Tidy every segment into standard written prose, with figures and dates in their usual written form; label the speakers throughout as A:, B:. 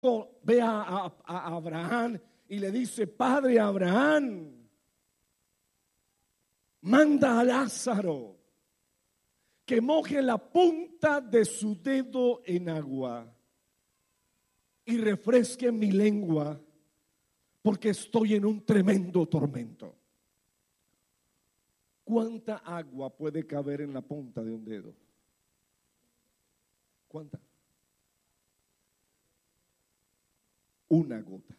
A: ve a Abraham y le dice: Padre Abraham, manda a Lázaro que moje la punta de su dedo en agua y refresque mi lengua, porque estoy en un tremendo tormento. ¿Cuánta agua puede caber en la punta de un dedo? ¿Cuánta? Una gota.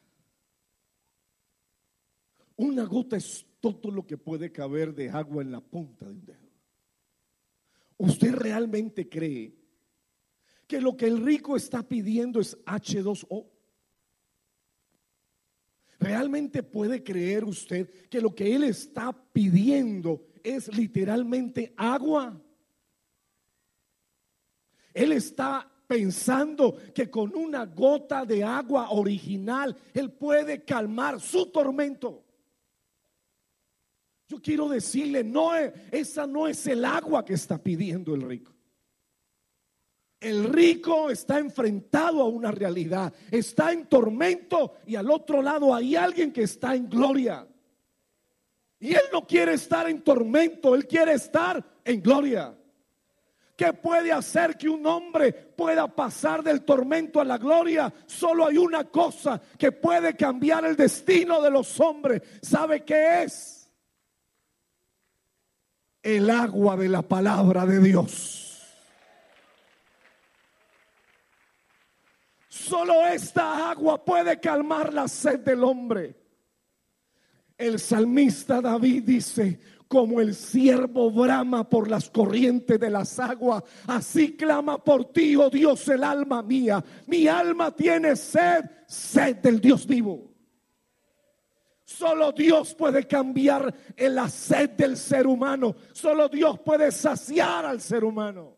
A: Una gota es todo lo que puede caber de agua en la punta de un dedo. ¿Usted realmente cree que lo que el rico está pidiendo es H2O? ¿Realmente puede creer usted que lo que él está pidiendo es literalmente agua? Él está pensando que con una gota de agua original él puede calmar su tormento. Yo quiero decirle, no, esa no es el agua que está pidiendo el rico. El rico está enfrentado a una realidad, está en tormento, y al otro lado hay alguien que está en gloria. Y él no quiere estar en tormento, él quiere estar en gloria. ¿Qué puede hacer que un hombre pueda pasar del tormento a la gloria? Solo hay una cosa que puede cambiar el destino de los hombres. ¿Sabe qué es? El agua de la palabra de Dios. Solo esta agua puede calmar la sed del hombre. El salmista David dice: como el ciervo brama por las corrientes de las aguas, así clama por ti, oh Dios, el alma mía. Mi alma tiene sed, sed del Dios vivo. Solo Dios puede cambiar la sed del ser humano. Solo Dios puede saciar al ser humano.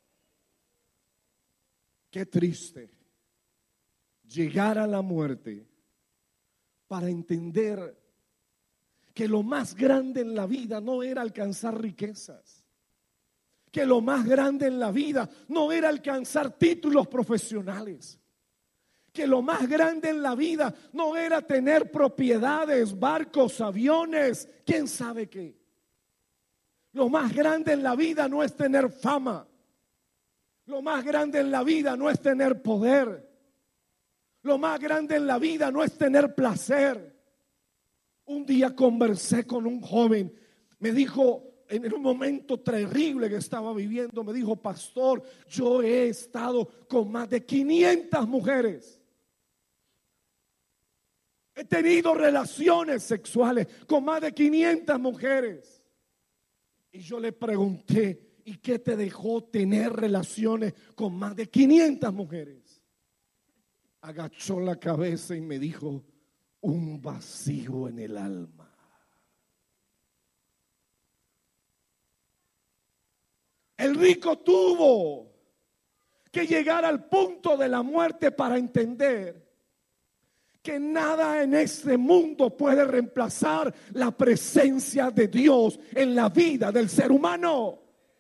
A: Qué triste llegar a la muerte para entender que lo más grande en la vida no era alcanzar riquezas, que lo más grande en la vida no era alcanzar títulos profesionales, que lo más grande en la vida no era tener propiedades, barcos, aviones, quién sabe qué. Lo más grande en la vida no es tener fama. Lo más grande en la vida no es tener poder. Lo más grande en la vida no es tener placer. Un día conversé con un joven, me dijo, en un momento terrible que estaba viviendo, me dijo: pastor, yo he estado con más de 500 mujeres. He tenido relaciones sexuales con más de 500 mujeres. Y yo le pregunté: ¿y qué te dejó tener relaciones con más de 500 mujeres? Agachó la cabeza y me dijo: un vacío en el alma. El rico tuvo que llegar al punto de la muerte para entender que nada en este mundo puede reemplazar la presencia de Dios en la vida del ser humano.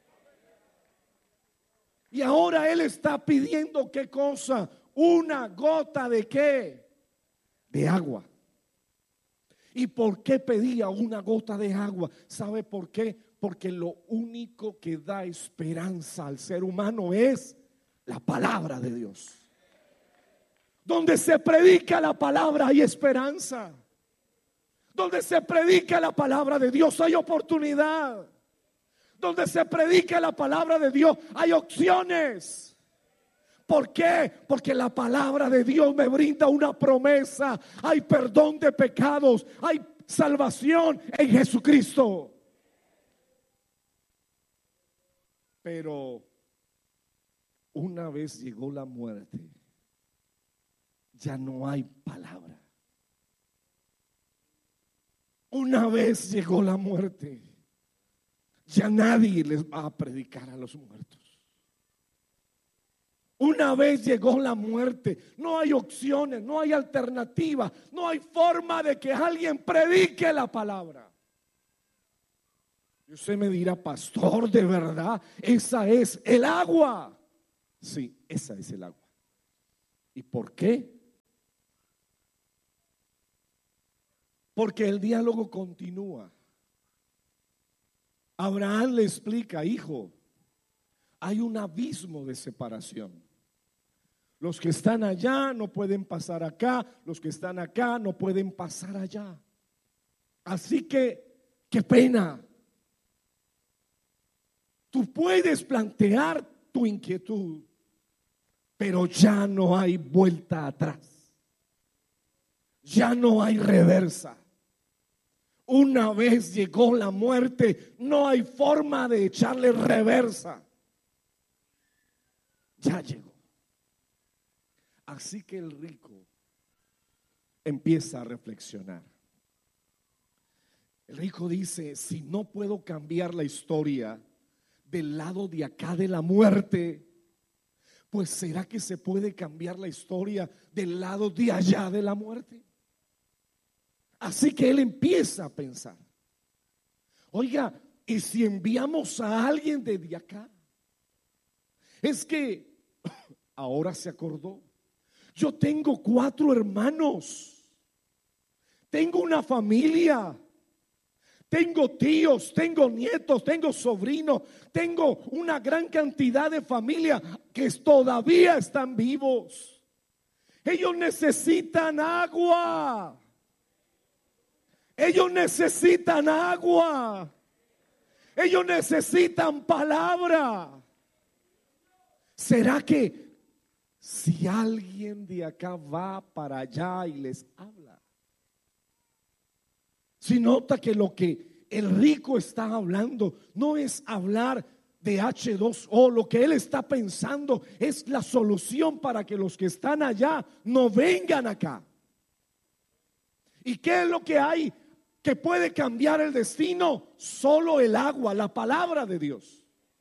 A: Y ahora él está pidiendo, ¿qué cosa? Una gota de ¿qué? De agua. ¿Y por qué pedía una gota de agua? ¿Sabe por qué? Porque lo único que da esperanza al ser humano es la palabra de Dios. Donde se predica la palabra hay esperanza. Donde se predica la palabra de Dios hay oportunidad. Donde se predica la palabra de Dios hay opciones. ¿Por qué? Porque la palabra de Dios me brinda una promesa. Hay perdón de pecados, hay salvación en Jesucristo. Pero una vez llegó la muerte, ya no hay palabra. Una vez llegó la muerte, ya nadie les va a predicar a los muertos. Una vez llegó la muerte, no hay opciones, no hay alternativa, no hay forma de que alguien predique la palabra. Y usted me dirá: pastor, ¿de verdad esa es el agua? Sí, esa es el agua. ¿Y por qué? Porque el diálogo continúa. Abraham le explica: hijo, hay un abismo de separación. Los que están allá no pueden pasar acá, los que están acá no pueden pasar allá. Así que, qué pena. Tú puedes plantear tu inquietud, pero ya no hay vuelta atrás. Ya no hay reversa. Una vez llegó la muerte, no hay forma de echarle reversa. Ya llegó. Así que el rico empieza a reflexionar. El rico dice: si no puedo cambiar la historia del lado de acá de la muerte, pues ¿será que se puede cambiar la historia del lado de allá de la muerte? Así que él empieza a pensar: oiga, ¿y si enviamos a alguien desde acá? Es que ahora se acordó. Yo tengo 4 hermanos, tengo una familia, tengo tíos, tengo nietos, tengo sobrinos, tengo una gran cantidad de familia que todavía están vivos. Ellos necesitan agua. Ellos necesitan agua. Ellos necesitan palabra. ¿Será que si alguien de acá va para allá y les habla? Si nota que lo que el rico está hablando no es hablar de H2O, lo que él está pensando es la solución para que los que están allá no vengan acá. ¿Y qué es lo que hay que puede cambiar el destino? Solo el agua, la palabra de Dios.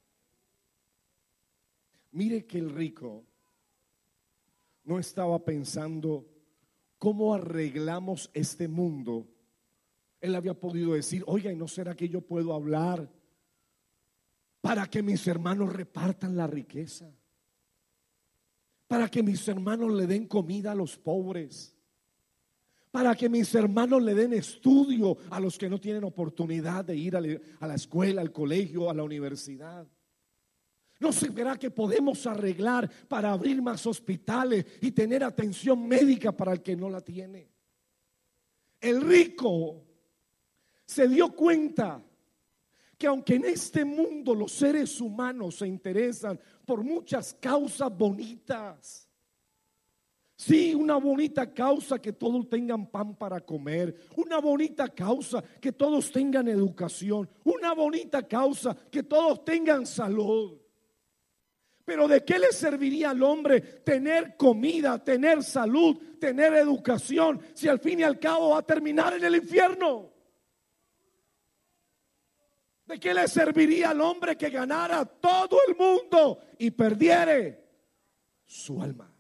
A: Mire que el rico no estaba pensando cómo arreglamos este mundo. Él había podido decir: oiga, ¿y no será que yo puedo hablar para que mis hermanos repartan la riqueza? Para que mis hermanos le den comida a los pobres. Para que mis hermanos le den estudio a los que no tienen oportunidad de ir a la escuela, al colegio, a la universidad. ¿No se verá que podemos arreglar para abrir más hospitales y tener atención médica para el que no la tiene? El rico se dio cuenta que aunque en este mundo los seres humanos se interesan por muchas causas bonitas, sí, una bonita causa que todos tengan pan para comer, una bonita causa que todos tengan educación, una bonita causa que todos tengan salud. Pero ¿de qué le serviría al hombre tener comida, tener salud, tener educación, si al fin y al cabo va a terminar en el infierno? ¿De qué le serviría al hombre que ganara todo el mundo y perdiere su alma?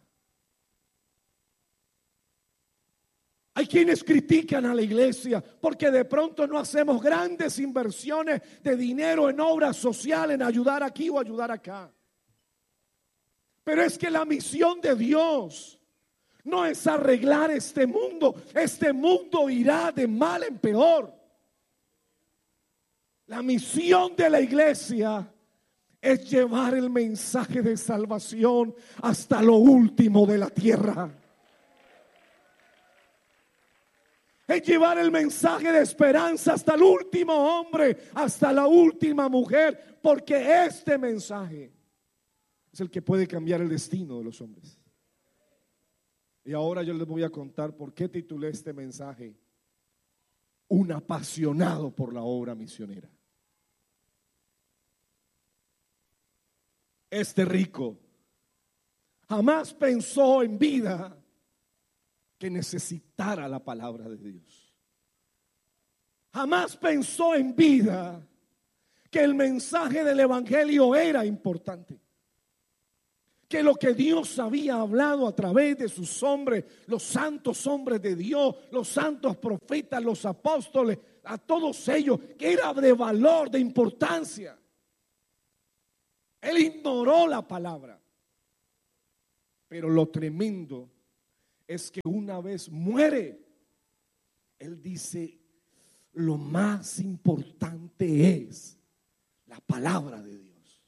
A: Hay quienes critican a la iglesia porque de pronto no hacemos grandes inversiones de dinero en obras sociales, en ayudar aquí o ayudar acá. Pero es que la misión de Dios no es arreglar este mundo. Este mundo irá de mal en peor. La misión de la iglesia es llevar el mensaje de salvación hasta lo último de la tierra. Es llevar el mensaje de esperanza hasta el último hombre, hasta la última mujer, porque este mensaje es el que puede cambiar el destino de los hombres. Y ahora yo les voy a contar por qué titulé este mensaje: Un apasionado por la obra misionera. Este rico jamás pensó en vida que necesitara la palabra de Dios. Jamás pensó en vida que el mensaje del evangelio era importante. Que lo que Dios había hablado a través de sus hombres, los santos hombres de Dios, los santos profetas, los apóstoles, a todos ellos, que era de valor, de importancia. Él ignoró la palabra. Pero lo tremendo es que una vez muere, Él dice, lo más importante es la palabra de Dios.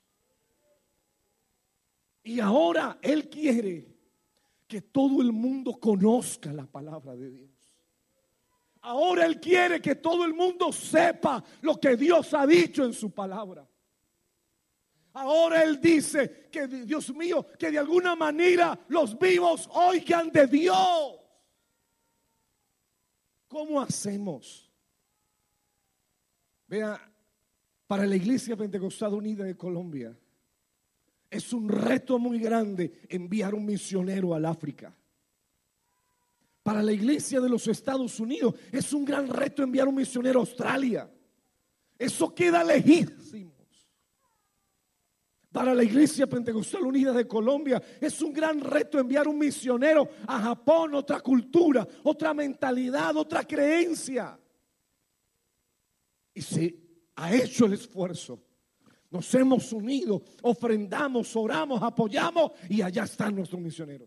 A: Y ahora Él quiere que todo el mundo conozca la palabra de Dios. Ahora Él quiere que todo el mundo sepa lo que Dios ha dicho en su palabra. Ahora Él dice que, Dios mío, que de alguna manera los vivos oigan de Dios. ¿Cómo hacemos? Vea, para la Iglesia Pentecostal Unida de Colombia es un reto muy grande enviar un misionero al África. Para la Iglesia de los Estados Unidos es un gran reto enviar un misionero a Australia. Eso queda lejísimos. Para la Iglesia Pentecostal Unida de Colombia es un gran reto enviar un misionero a Japón, otra cultura, otra mentalidad, otra creencia. Y se ha hecho el esfuerzo. Nos hemos unido, ofrendamos, oramos, apoyamos y allá están nuestros misioneros.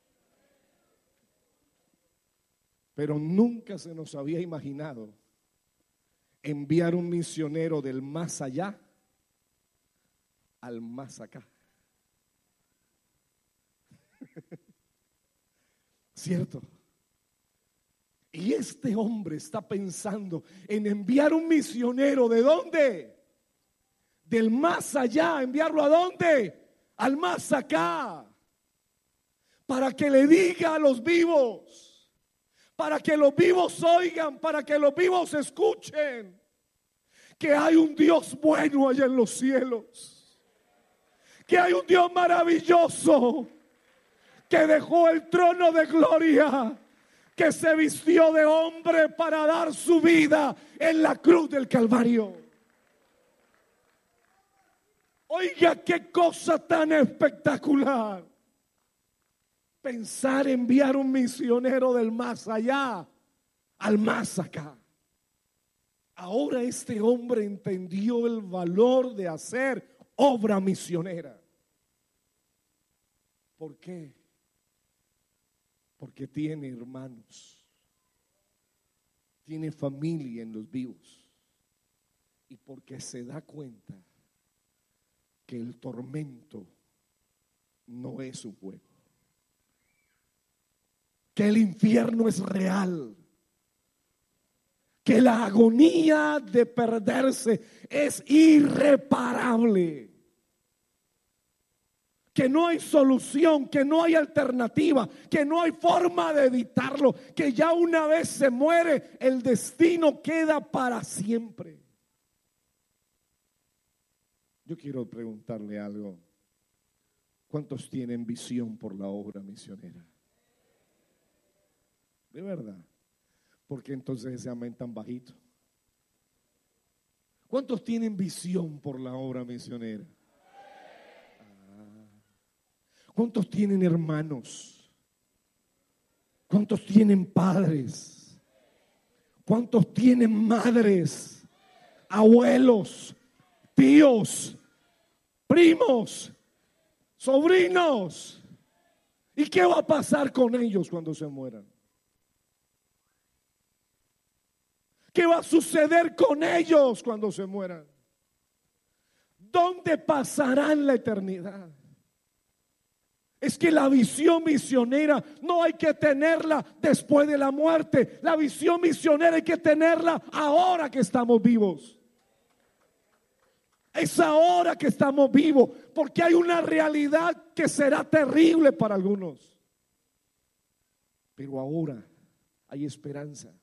A: Pero nunca se nos había imaginado enviar un misionero del más allá al más acá. ¿Cierto? Y este hombre está pensando en enviar un misionero. ¿De dónde? Del más allá. ¿Enviarlo a dónde? Al más acá. Para que le diga a los vivos. Para que los vivos oigan, para que los vivos escuchen que hay un Dios bueno allá en los cielos, que hay un Dios maravilloso que dejó el trono de gloria, que se vistió de hombre para dar su vida en la cruz del Calvario. Oiga, qué cosa tan espectacular. Pensar enviar un misionero del más allá al más acá. Ahora este hombre entendió el valor de hacer obra misionera. ¿Por qué? Porque tiene hermanos, tiene familia en los vivos y porque se da cuenta que el tormento no es su juego. Que el infierno es real, que la agonía de perderse es irreparable, que no hay solución, que no hay alternativa, que no hay forma de evitarlo, que ya una vez se muere, el destino queda para siempre. Yo quiero preguntarle algo. ¿Cuántos tienen visión por la obra misionera? De verdad. ¿Por qué entonces ese amén tan bajito? ¿Cuántos tienen visión por la obra misionera? ¿Cuántos tienen hermanos? ¿Cuántos tienen padres? ¿Cuántos tienen madres? Abuelos, tíos, primos, sobrinos. ¿Y qué va a pasar con ellos cuando se mueran? ¿Qué va a suceder con ellos cuando se mueran? ¿Dónde pasarán la eternidad? Es que la visión misionera no hay que tenerla después de la muerte. La visión misionera hay que tenerla ahora que estamos vivos. Es ahora que estamos vivos, porque hay una realidad que será terrible para algunos. Pero ahora hay esperanza.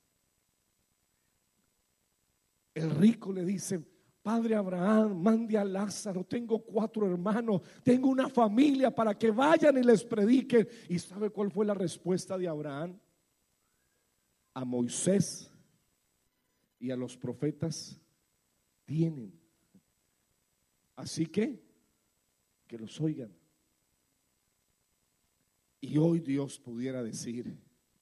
A: El rico le dice: Padre Abraham, mande a Lázaro, tengo 4 hermanos, tengo una familia para que vayan y les prediquen. ¿Y sabe cuál fue la respuesta de Abraham? A Moisés y a los profetas tienen, así que los oigan. Y hoy Dios pudiera decir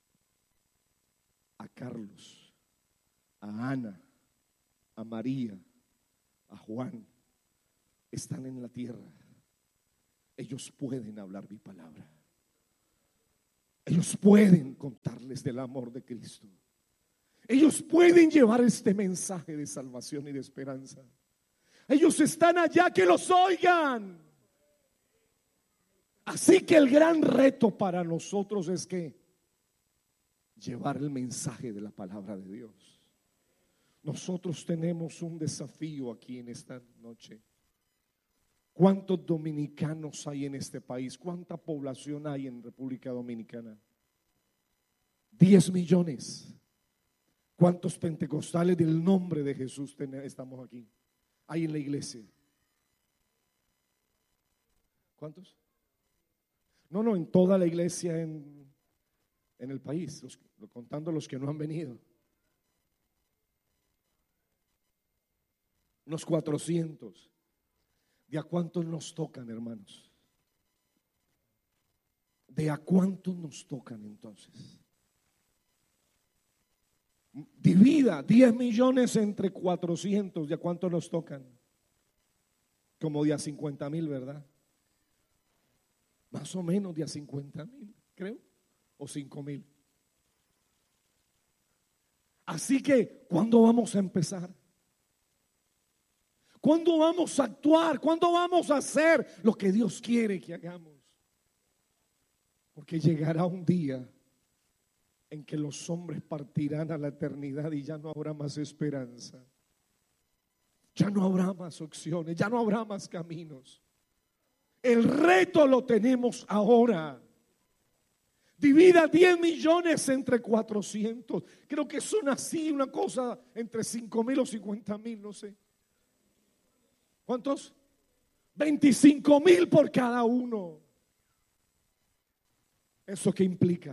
A: a Carlos, a Ana, a María, a Juan, están en la tierra. Ellos pueden hablar mi palabra. Ellos pueden contarles del amor de Cristo. Ellos pueden llevar este mensaje de salvación y de esperanza. Ellos están allá, que los oigan. Así que el gran reto para nosotros es que llevar el mensaje de la palabra de Dios. Nosotros tenemos un desafío aquí en esta noche. ¿Cuántos dominicanos hay en este país? ¿Cuánta población hay en República Dominicana? 10 millones. ¿Cuántos pentecostales del nombre de Jesús estamos aquí? Hay en la iglesia. ¿Cuántos? No, en toda la iglesia en el país, contando los que no han venido. Unos 400. ¿De a cuántos nos tocan, hermanos? ¿De a cuántos nos tocan entonces? Divida 10 millones entre 400. ¿De a cuántos nos tocan? Como de a 50,000, ¿verdad? Más o menos de a 50,000, creo, o 5,000. Así que, ¿cuándo vamos a empezar? ¿Cuándo vamos a actuar? ¿Cuándo vamos a hacer lo que Dios quiere que hagamos? Porque llegará un día en que los hombres partirán a la eternidad y ya no habrá más esperanza. Ya no habrá más opciones, ya no habrá más caminos. El reto lo tenemos ahora. Divida 10 millones entre 400. Creo que son así, una cosa entre 5,000 o 50,000, no sé. ¿Cuántos? 25,000 por cada uno. ¿Eso qué implica?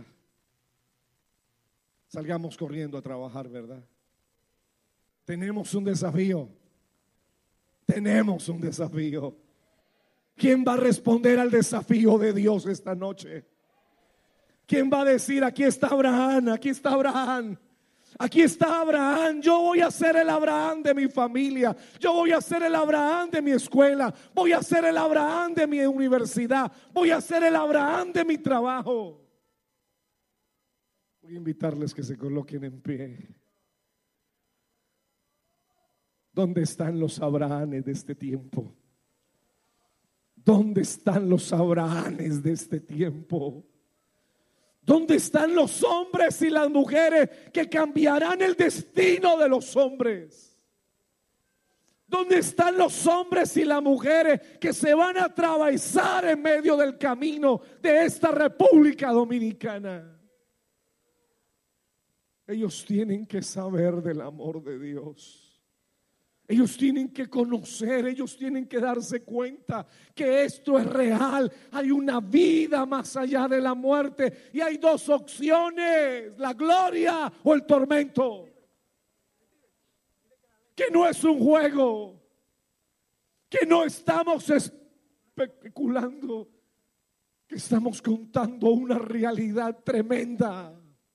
A: Salgamos corriendo a trabajar, ¿verdad? Tenemos un desafío. Tenemos un desafío. ¿Quién va a responder al desafío de Dios esta noche? ¿Quién va a decir, aquí está Abraham, aquí está Abraham? Aquí está Abraham, yo voy a ser el Abraham de mi familia, yo voy a ser el Abraham de mi escuela, voy a ser el Abraham de mi universidad, voy a ser el Abraham de mi trabajo. Voy a invitarles que se coloquen en pie. ¿Dónde están los Abrahames de este tiempo? ¿Dónde están los Abrahames de este tiempo? ¿Dónde están los hombres y las mujeres que cambiarán el destino de los hombres? ¿Dónde están los hombres y las mujeres que se van a atravesar en medio del camino de esta República Dominicana? Ellos tienen que saber del amor de Dios. Ellos tienen que conocer, ellos tienen que darse cuenta que esto es real. Hay una vida más allá de la muerte y hay dos opciones: la gloria o el tormento. Que no es un juego, que no estamos especulando, que estamos contando una realidad tremenda.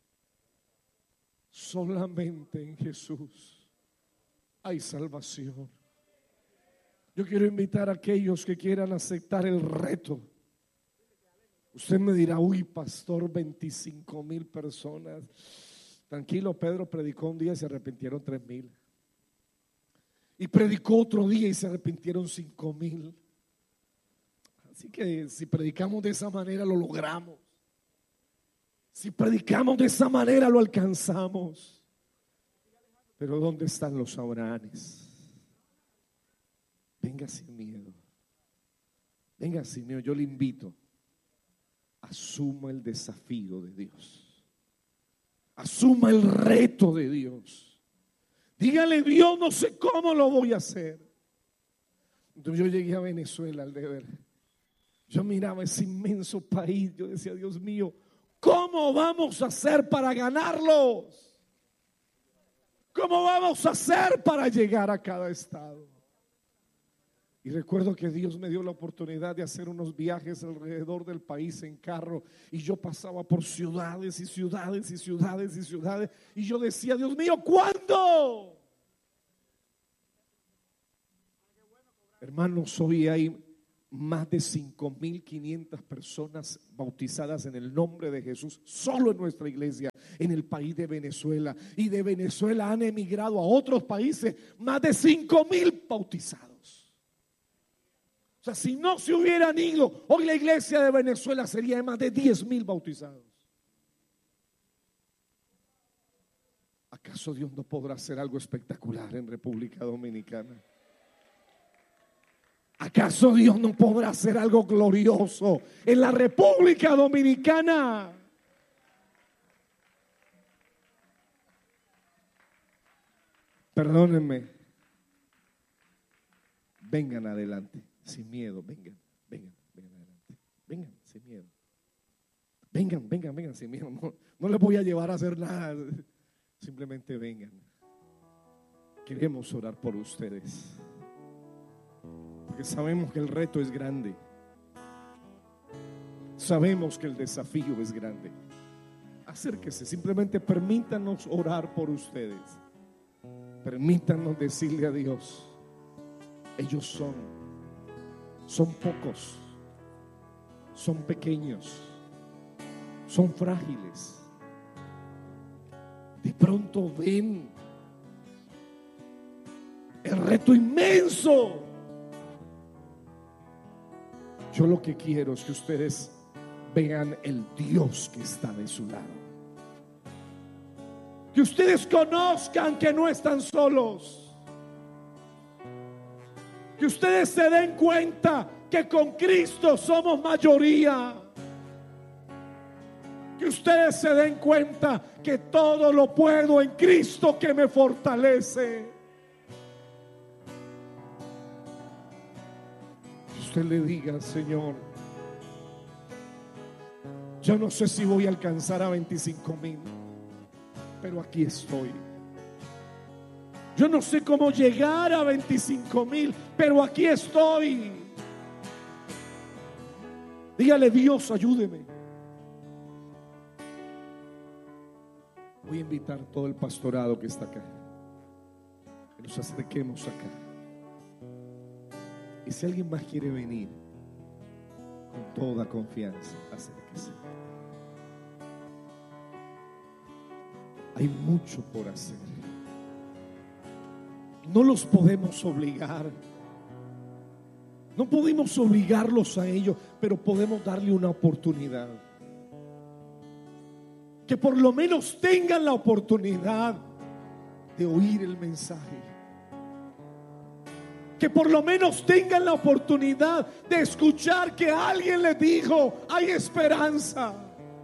A: Solamente en Jesús hay salvación. Yo quiero invitar a aquellos que quieran aceptar el reto. Usted me dirá, uy, pastor, 25,000 personas. Tranquilo, Pedro predicó un día y se arrepintieron 3,000. Y predicó otro día y se arrepintieron 5,000. Así que si predicamos de esa manera lo logramos. Si predicamos de esa manera lo alcanzamos. Pero ¿dónde están los Abrahames? Venga sin miedo. Venga sin miedo. Yo le invito. Asuma el desafío de Dios. Asuma el reto de Dios. Dígale, Dios, no sé cómo lo voy a hacer. Entonces yo llegué a Venezuela al deber. Yo miraba ese inmenso país. Yo decía, Dios mío, ¿cómo vamos a hacer para ganarlos? ¿Cómo vamos a hacer para llegar a cada estado? Y recuerdo que Dios me dio la oportunidad de hacer unos viajes alrededor del país en carro. Y yo pasaba por ciudades y ciudades y ciudades y ciudades. Y yo decía, Dios mío, ¿cuándo? Hermanos, hoy hay más de 5.500 personas bautizadas en el nombre de Jesús, solo en nuestra iglesia, en el país de Venezuela. Y de Venezuela han emigrado a otros países más de 5.000 bautizados. O sea, si no se hubieran ido, hoy la iglesia de Venezuela sería de más de 10.000 bautizados. ¿Acaso Dios no podrá hacer algo espectacular en República Dominicana? ¿Acaso Dios no podrá hacer algo glorioso en la República Dominicana? Perdónenme. Vengan adelante, sin miedo, vengan adelante. Vengan, sin miedo. Vengan, sin miedo. No les voy a llevar a hacer nada. Simplemente vengan. Queremos orar por ustedes. Porque sabemos que el reto es grande. Sabemos que el desafío es grande. Acérquese, simplemente permítanos orar por ustedes. Permítanos decirle a Dios: ellos son pocos, son pequeños, son frágiles. De pronto ven el reto inmenso. Yo lo que quiero es que ustedes vean el Dios que está de su lado. Que ustedes conozcan que no están solos. Que ustedes se den cuenta que con Cristo somos mayoría. Que ustedes se den cuenta que todo lo puedo en Cristo que me fortalece. Usted le diga: Señor, yo no sé si voy a alcanzar a 25,000, pero aquí estoy. Yo no sé cómo llegar a 25,000, pero aquí estoy. Dígale: Dios, ayúdeme. Voy a invitar a todo el pastorado que está acá, que nos acerquemos acá. Y si alguien más quiere venir, con toda confianza, acérquese. Hay mucho por hacer. No los podemos obligar. No podemos obligarlos a ellos, pero podemos darle una oportunidad. Que por lo menos tengan la oportunidad de oír el mensaje. Que por lo menos tengan la oportunidad de escuchar que alguien les dijo: hay esperanza.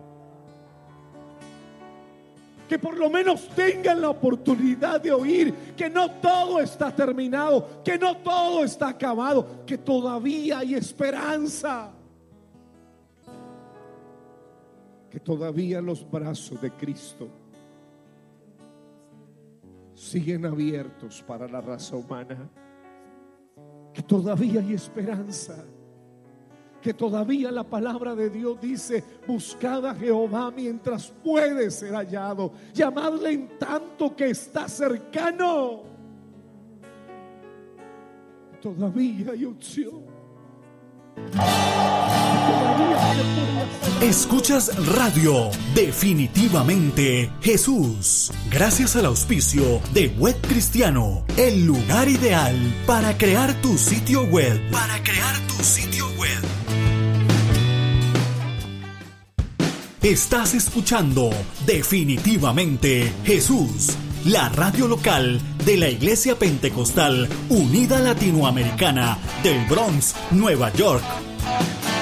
A: Que por lo menos tengan la oportunidad de oír que no todo está terminado, que no todo está acabado, que todavía hay esperanza. Que todavía los brazos de Cristo siguen abiertos para la raza humana. Que todavía hay esperanza. Que todavía la palabra de Dios dice: buscad a Jehová mientras puede ser hallado, llamadle en tanto que está cercano. Todavía hay opción.
B: Escuchas Radio Definitivamente Jesús, gracias al auspicio de Web Cristiano, el lugar ideal para crear tu sitio web. Estás escuchando Definitivamente Jesús, la radio local de la Iglesia Pentecostal Unida Latinoamericana del Bronx, Nueva York.